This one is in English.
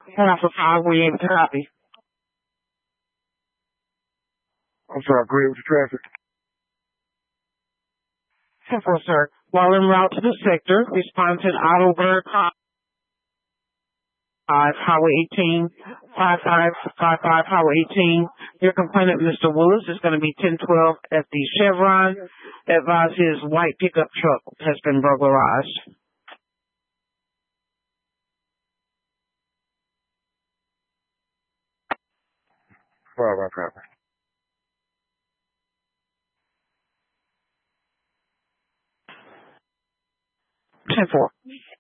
Half of 5, we able to copy. I'm sorry, agree with the traffic. 10-4, sir. While en route to the sector, respond to an Heidelberg Highway 18, 5555 Highway 18. Your complainant, Mr. Willis, is going to be 1012 at the Chevron. Advise his white pickup truck has been burglarized. Sorry about that. 10-4.